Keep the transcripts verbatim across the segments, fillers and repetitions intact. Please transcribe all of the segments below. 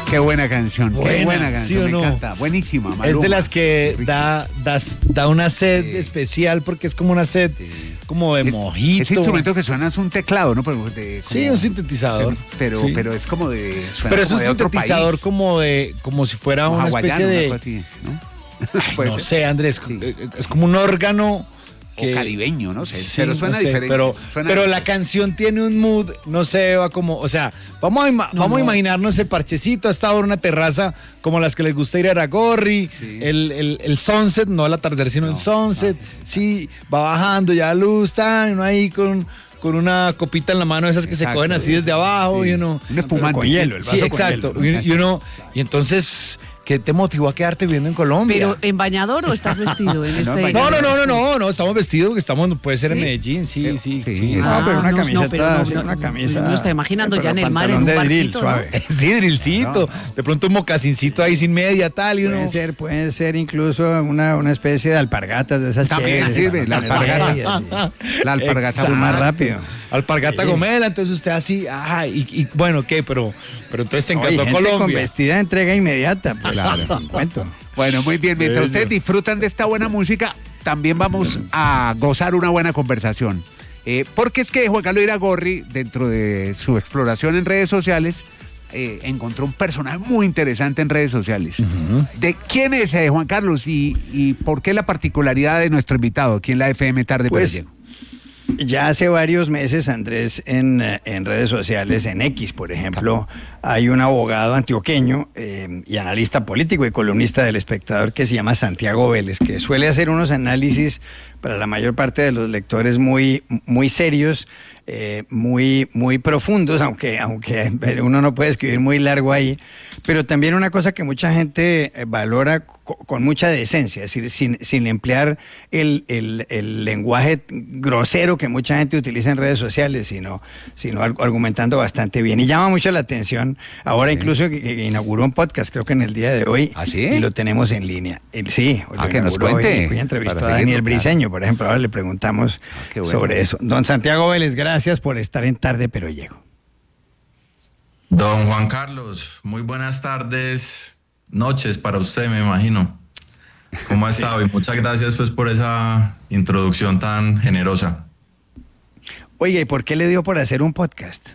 Qué buena canción, Buena, qué buena canción, ¿sí o me no? encanta. Buenísima, Maluma. Es de las que Rico. da, da, da una sed Sí. especial porque es como una sed como de Es- mojito. Ese instrumento que suena es un teclado, ¿no? Pero de, como- Sí, un sintetizador. Pero, Sí. pero es como de. suena Pero es como un de otro sintetizador país, como de, como si fuera como una hawaiano, especie una de. cosa así, ¿no? Ay, Puede no ser. sé, Andrés, Sí. eh, es como un órgano que, O caribeño, no sé. Sí, pero suena no sé, diferente. Pero, suena pero la diferente. canción tiene un mood, no sé, va como, o sea, vamos a, ima- No, vamos a no. imaginarnos el parchecito, hasta ahora una terraza como las que les gusta ir a Aragorri, Sí. el, el, el sunset, no el atardecer, sino No, el sunset, sí, va bajando ya la luz, está uno ahí con, con una copita en la mano, esas que se Exacto. cogen así desde abajo, Sí. y uno... Un espumante. con hielo, el vaso Sí, con exacto, hielo. y, y uno, y entonces, ¿qué te motivó a quedarte viviendo en Colombia? Pero ¿en bañador o estás vestido en No, este? en bañador. No, no, no, no, no, no, estamos vestidos, que estamos, puede ser en ¿Sí? Medellín, sí, sí, Sí, sí. es- Ah, pero una no, camiseta, no, pero no, sí, no, una camisa. me lo estoy imaginando pero ya en el mar, en pantalón un de drill, barquito, suave. Sí, drilcito, de pronto un mocasincito ahí sin media, tal, y uno... Puede ser, puede ser incluso una, una especie de alpargatas de esas También chéveres, sirve, la para poner alpargata. medias, sí. La alpargata Exacto. más rápido. Alpargata Sí. gomela, entonces usted así, ajá, y, y bueno, ¿qué? Pero, pero entonces te Oye, encantó gente con Colombia. vestida de entrega inmediata, pues, Claro. sin cuento. Bueno, muy bien. Mientras Bello. ustedes disfrutan de esta buena música, también vamos a gozar una buena conversación. Eh, porque es que Juan Carlos Iragorri, dentro de su exploración en redes sociales, eh, encontró un personaje muy interesante en redes sociales. ¿De quién es eh, Juan Carlos y, y por qué la particularidad de nuestro invitado aquí en la F M Tarde Pues, Pero Llego? Ya hace varios meses, Andrés, en, eh, en redes sociales, en X, por ejemplo, hay un abogado antioqueño eh, y analista político y columnista del Espectador que se llama Santiago Vélez, que suele hacer unos análisis para la mayor parte de los lectores muy, muy serios, eh, muy, muy profundos, aunque, aunque uno no puede escribir muy largo ahí, pero también una cosa que mucha gente eh, valora co- con mucha decencia, es decir, sin, sin emplear el, el, el lenguaje grosero que mucha gente utiliza en redes sociales, sino, sino algo- argumentando bastante bien. Y llama mucho la atención, ahora incluso que, que inauguró un podcast, creo que en el día de hoy, ¿Ah, sí? y lo tenemos en línea. El- sí, lo Ah, que nos inauguró hoy. cuente, Hoy entrevistó para a Daniel seguirlo, claro. Briceño, por ejemplo, ahora le preguntamos Ah, qué bueno. sobre eso. Don Santiago Vélez, gracias por estar en Tarde Pero Llego. Don Juan Carlos, muy buenas tardes, noches para usted, me imagino. ¿Cómo ha estado? Y muchas gracias pues por esa introducción tan generosa. Oiga, ¿y por qué le dio por hacer un podcast?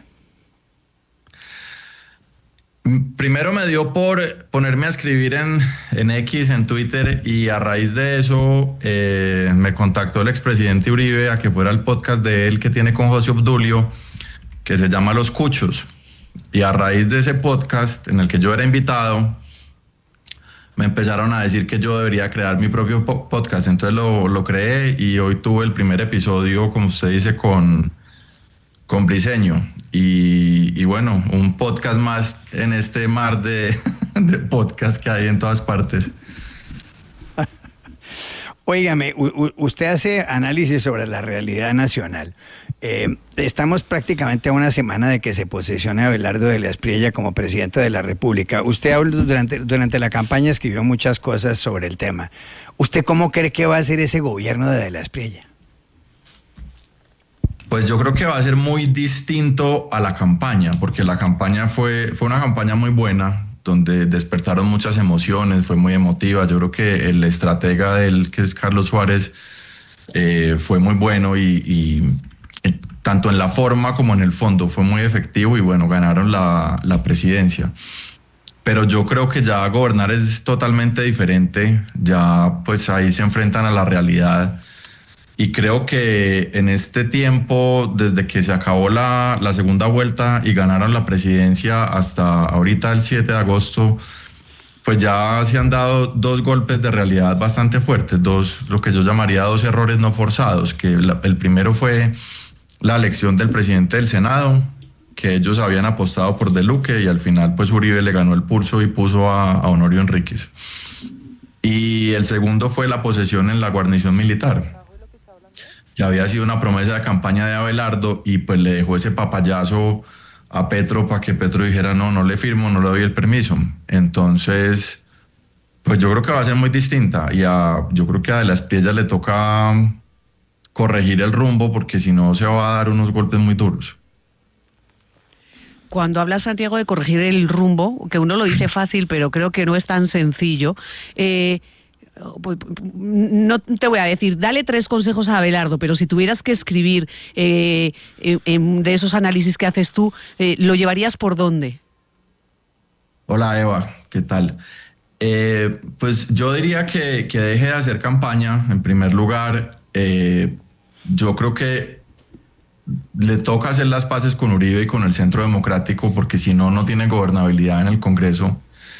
Primero me dio por ponerme a escribir en, en X, en Twitter, y a raíz de eso eh, me contactó el expresidente Uribe a que fuera el podcast de él que tiene con José Obdulio, que se llama Los Cuchos. Y a raíz de ese podcast en el que yo era invitado, me empezaron a decir que yo debería crear mi propio po- podcast. Entonces lo, lo creé y hoy tuve el primer episodio, como usted dice, con, con Briceño. Y, y bueno, un podcast más en este mar de, de podcast que hay en todas partes. Óigame, u- u- usted hace análisis sobre la realidad nacional. Eh, estamos prácticamente a una semana de que se posesione Abelardo de la Espriella como presidente de la República. Usted habló durante, durante la campaña, escribió muchas cosas sobre el tema. ¿Usted cómo cree que va a ser ese gobierno de de la Espriella? Pues yo creo que va a ser muy distinto a la campaña, porque la campaña fue, fue una campaña muy buena, donde despertaron muchas emociones, fue muy emotiva. Yo creo que el estratega de él, que es Carlos Suárez, eh, fue muy bueno y, y, y tanto en la forma como en el fondo fue muy efectivo y bueno, ganaron la, la presidencia. Pero yo creo que ya gobernar es totalmente diferente, ya pues ahí se enfrentan a la realidad. Y creo que en este tiempo, desde que se acabó la, la segunda vuelta y ganaron la presidencia hasta ahorita el siete de agosto, pues ya se han dado dos golpes de realidad bastante fuertes, dos, lo que yo llamaría dos errores no forzados, que la, el primero fue la elección del presidente del Senado, que ellos habían apostado por De Luque y al final pues Uribe le ganó el pulso y puso a, a Honorio Enríquez. Y el segundo fue la posesión en la guarnición militar. Ya había sido una promesa de campaña de Abelardo y pues le dejó ese papayazo a Petro para que Petro dijera no, no le firmo, no le doy el permiso. Entonces, pues yo creo que va a ser muy distinta y a, yo creo que a De la Espriella le toca corregir el rumbo porque si no se va a dar unos golpes muy duros. cuando habla Santiago de corregir el rumbo, que uno lo dice fácil, pero creo que no es tan sencillo, eh, no te voy a decir, dale tres consejos a Abelardo, pero si tuvieras que escribir eh, eh, de esos análisis que haces tú, eh, ¿lo llevarías por dónde? Hola Eva, ¿qué tal? Eh, pues yo diría que, que deje de hacer campaña, en primer lugar. Eh, yo creo que le toca hacer las paces con Uribe y con el Centro Democrático, porque si no, no tiene gobernabilidad en el Congreso.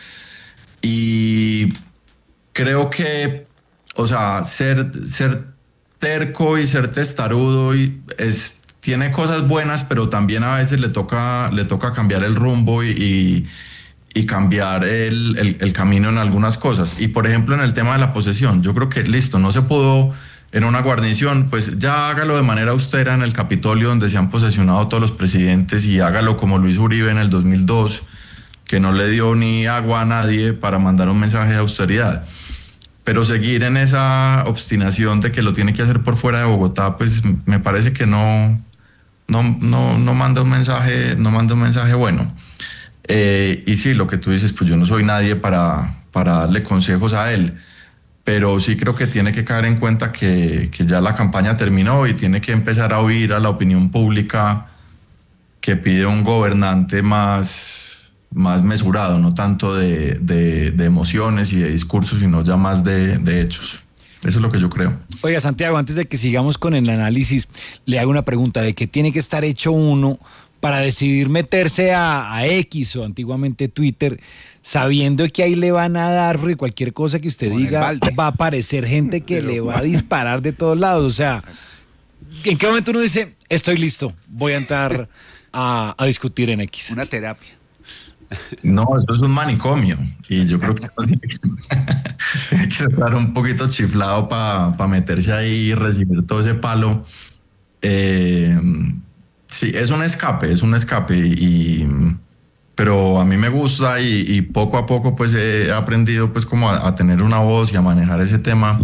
Y creo que, o sea, ser, ser terco y ser testarudo y es, tiene cosas buenas, pero también a veces le toca, le toca cambiar el rumbo y, y, y cambiar el, el, el camino en algunas cosas. Y por ejemplo, en el tema de la posesión, yo creo que listo, no se pudo en una guarnición, pues ya hágalo de manera austera en el Capitolio, donde se han posesionado todos los presidentes, y hágalo como Luis Uribe en el dos mil dos, que no le dio ni agua a nadie para mandar un mensaje de austeridad. Pero seguir en esa obstinación de que lo tiene que hacer por fuera de Bogotá, pues me parece que no, no, no, no manda un mensaje, no manda un mensaje bueno. Eh, y sí, lo que tú dices, pues yo no soy nadie para, para darle consejos a él, pero sí creo que tiene que caer en cuenta que, que ya la campaña terminó y tiene que empezar a oír a la opinión pública que pide un gobernante más... más mesurado, no tanto de, de, de emociones y de discursos, sino ya más de, de hechos. Eso es lo que yo creo. Oiga, Santiago, antes de que sigamos con el análisis, le hago una pregunta de qué tiene que estar hecho uno para decidir meterse a, a X o antiguamente Twitter, sabiendo que ahí le van a dar, porque cualquier cosa que usted Con diga va a aparecer gente que Pero, le va a disparar de todos lados. O sea, ¿en qué momento uno dice, estoy listo, voy a entrar a, a discutir en X? Una terapia. No, eso es un manicomio y yo creo que tiene que, tiene que estar un poquito chiflado para pa meterse ahí y recibir todo ese palo. Eh, sí, es un escape, es un escape, y, pero a mí me gusta y, y poco a poco pues he aprendido pues como a, a tener una voz y a manejar ese tema.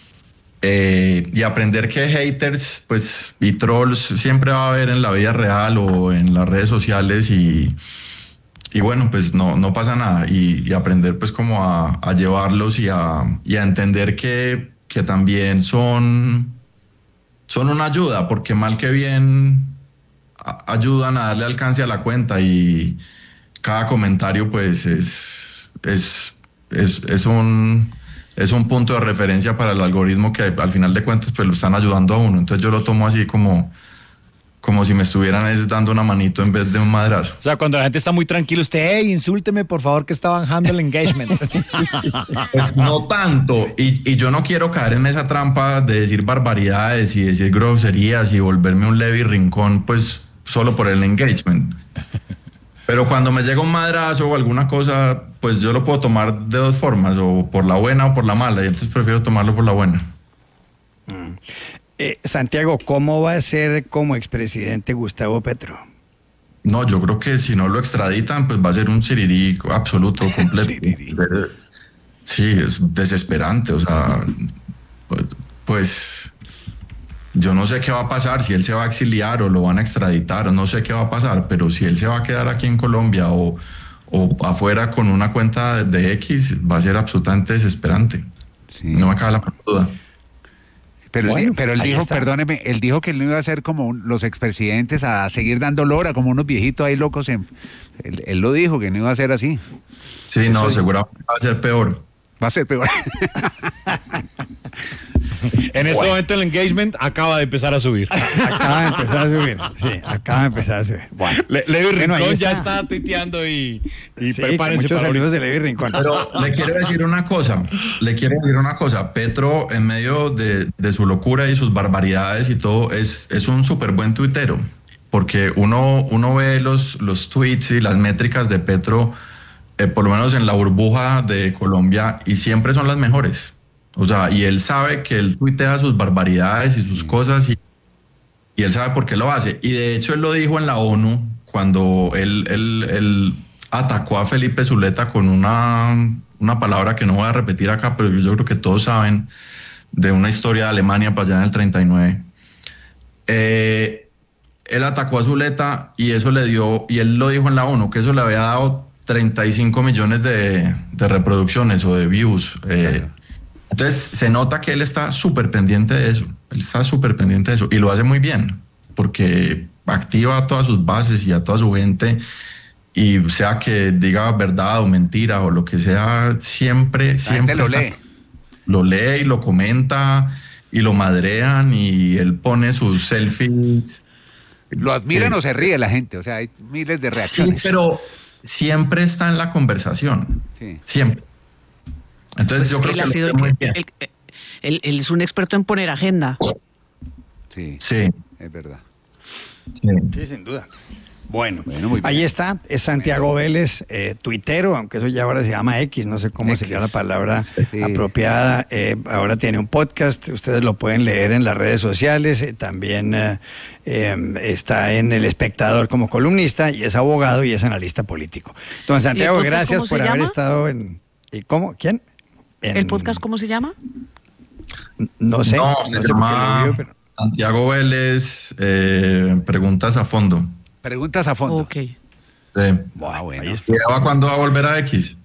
Eh, y aprender que haters pues y trolls siempre va a haber en la vida real o en las redes sociales, y Y bueno, pues no, no pasa nada, y, y aprender pues como a, a llevarlos y a, y a entender que, que también son, son una ayuda, porque mal que bien a, ayudan a darle alcance a la cuenta, y cada comentario pues es, es, es, es, un, es un punto de referencia para el algoritmo que al final de cuentas pues lo están ayudando a uno. Entonces yo lo tomo así como... como si me estuvieran dando una manito en vez de un madrazo. O sea, cuando la gente está muy tranquila, usted, hey, insúlteme por favor que está bajando el engagement. Pues no tanto, y, y yo no quiero caer en esa trampa de decir barbaridades y decir groserías y volverme un Levi Rincón, pues solo por el engagement. Pero cuando me llega un madrazo o alguna cosa, pues yo lo puedo tomar de dos formas, o por la buena o por la mala, y entonces prefiero tomarlo por la buena. Mm. Eh, Santiago, ¿cómo va a ser como expresidente Gustavo Petro? No, yo creo que si no lo extraditan, pues va a ser un sirirí absoluto, completo. Sirirí. Sí, es desesperante, o sea, pues, pues yo no sé qué va a pasar, si él se va a exiliar o lo van a extraditar, no sé qué va a pasar, pero si él se va a quedar aquí en Colombia o, o afuera con una cuenta de X, va a ser absolutamente desesperante. Sí. No me cabe la menor duda. Pero, Bueno, él, pero él dijo, está. perdóneme, él dijo que él no iba a ser como un, los expresidentes, a seguir dando lora, como unos viejitos ahí locos. En, él, él lo dijo, que no iba a ser así. Sí, no, Eso seguramente va a ser peor. Va a ser peor. En este bueno. momento el engagement acaba de empezar a subir. Acaba de empezar a subir. Sí, acaba de empezar a subir. Bueno, Le, Levi Rincón bueno, está. ya está tuiteando y, y sí, prepárense muchos para saludos de Levi Rincón. Pero le quiero decir una cosa, le quiero decir una cosa. Petro, en medio de, de su locura y sus barbaridades y todo, es, es un súper buen tuitero, porque uno, uno ve los, los tweets y las métricas de Petro, eh, por lo menos en la burbuja de Colombia, y siempre son las mejores. O sea, y él sabe que él tuitea sus barbaridades y sus cosas, y, y él sabe por qué lo hace. Y de hecho él lo dijo en la ONU cuando él, él, él atacó a Felipe Zuleta con una, una palabra que no voy a repetir acá, pero yo creo que todos saben, de una historia de Alemania para allá en el treinta y nueve. Eh, él atacó a Zuleta y eso le dio, y él lo dijo en la ONU, que eso le había dado treinta y cinco millones de, de reproducciones o de views. Eh, claro. Entonces se nota que él está súper pendiente de eso, él está súper pendiente de eso y lo hace muy bien, porque activa a todas sus bases y a toda su gente, y sea que diga verdad o mentira o lo que sea, siempre, siempre lo está, lee. Lo lee y lo comenta y lo madrean y él pone sus selfies. Lo admiran eh, o se ríe la gente, o sea, hay miles de reacciones. Sí, pero siempre está en la conversación, sí. Siempre. Entonces pues yo creo que, que lo muy bien. Él, él, él es un experto en poner agenda. Sí, sí, es verdad. Sí, sí sin duda. Bueno, bueno ahí está, es Santiago bueno. Vélez, eh, tuitero, aunque eso ya ahora se llama X, no sé cómo X. sería la palabra sí. apropiada. Eh, ahora tiene un podcast, ustedes lo pueden leer en las redes sociales, eh, también eh, eh, está en El Espectador como columnista y es abogado y es analista político. Don Santiago, gracias por haber estado en... ¿Y cómo? ¿Quién? En, ¿El podcast cómo se llama? No sé. No, no se sé llama vivo, pero... Santiago Vélez, eh, Preguntas a Fondo. Preguntas a fondo. Ok. Sí. Wow, bueno. ¿Cuándo va a volver a X?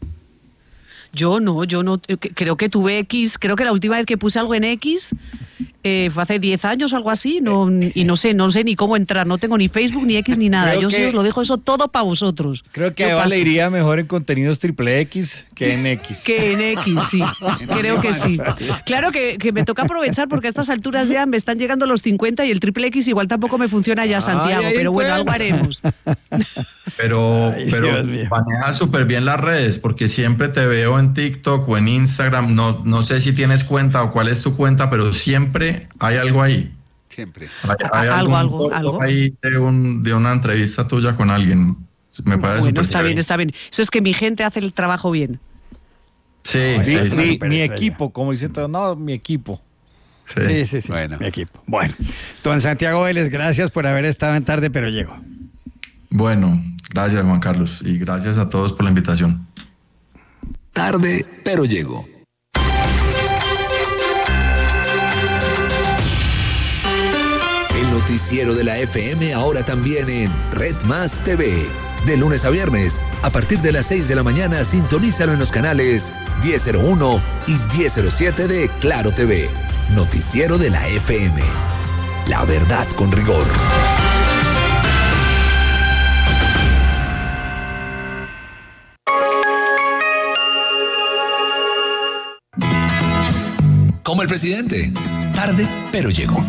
Yo no, yo no, creo que tuve X, creo que la última vez que puse algo en X eh, fue hace diez años o algo así, no, y no sé, no sé ni cómo entrar, no tengo ni Facebook, ni X, ni nada, creo yo que, sí os lo dejo eso todo para vosotros. Creo que a Eva le iría mejor en contenidos triple X que en X. Que en X, sí, creo que sí. Claro que, que me toca aprovechar porque a estas alturas ya me están llegando los cincuenta y el triple X igual tampoco me funciona ya, Santiago, ay, pero bueno, algo haremos. Pero, ay, pero maneja súper bien las redes, porque siempre te veo en TikTok o en Instagram, no, no sé si tienes cuenta o cuál es tu cuenta, pero siempre hay algo ahí. Siempre. Hay, hay algo, algo, algo. Ahí de, un, de una entrevista tuya con alguien. Me parece bueno, está chévere. bien, está bien. Eso es que mi gente hace el trabajo bien. Sí, no, sí, mi, sí. Mi, mi equipo, como dicen todos, no, mi equipo. Sí, sí, sí, sí bueno. Mi equipo. Bueno, don Santiago Vélez, gracias por haber estado en Tarde, pero llego. Bueno, gracias Juan Carlos y gracias a todos por la invitación. Tarde, pero llego. El noticiero de la F M ahora también en Red Más T V. De lunes a viernes, a partir de las seis de la mañana, sintonízalo en los canales diez cero uno y diez cero siete de Claro T V. Noticiero de la F M. La verdad con rigor. Como el presidente. Tarde, pero llegó.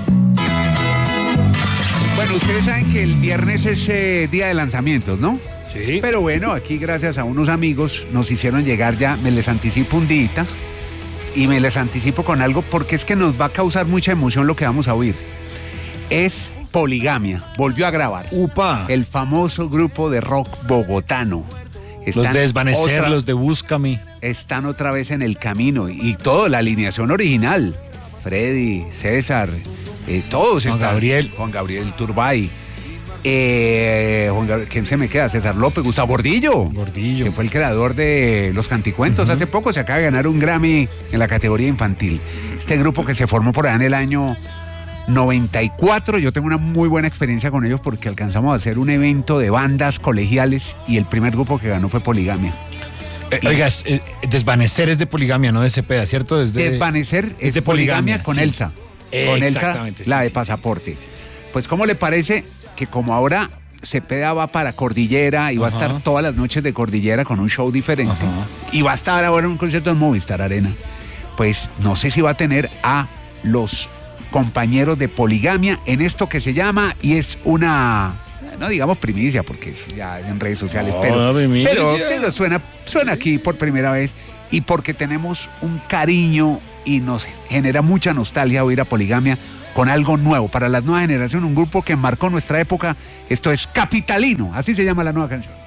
Bueno, ustedes saben que el viernes es eh, día de lanzamientos, ¿no? Sí. Pero bueno, aquí gracias a unos amigos nos hicieron llegar ya, me les anticipo un día y me les anticipo con algo porque es que nos va a causar mucha emoción lo que vamos a oír. Es Poligamia, volvió a grabar. Upa. El famoso grupo de rock bogotano. Están los de Desvanecer, otra, los de Búscame. Están otra vez en el camino y toda la alineación original. Freddy, César, eh, todos. Juan están, Gabriel. Juan Gabriel Turbay. Eh, Juan Gabriel, ¿quién se me queda? César López, Gustavo Gordillo. Gordillo. Que fue el creador de Los Canticuentos. Uh-huh. Hace poco se acaba de ganar un Grammy en la categoría infantil. Este grupo que se formó por allá en el año noventa y cuatro, yo tengo una muy buena experiencia con ellos porque alcanzamos a hacer un evento de bandas colegiales y el primer grupo que ganó fue Poligamia. Eh, oiga, es, eh, Desvanecer es de Poligamia, no de Cepeda, ¿cierto? Es de, Desvanecer es, es de Poligamia, poligamia con sí. Elsa. Eh, con Elsa, sí, la sí, de sí, Pasaporte. Sí, sí, sí. Pues, ¿cómo le parece que como ahora Cepeda va para Cordillera y va Ajá. a estar todas las noches de Cordillera con un show diferente Ajá. y va a estar ahora en un concierto en Movistar Arena? Pues no sé si va a tener a los compañeros de Poligamia en esto que se llama, y es una, no digamos primicia porque es ya en redes sociales, no, pero, pero, pero suena, suena aquí por primera vez y porque tenemos un cariño y nos genera mucha nostalgia oír a Poligamia con algo nuevo para la nueva generación, un grupo que marcó nuestra época. Esto es Capitalino, así se llama la nueva canción.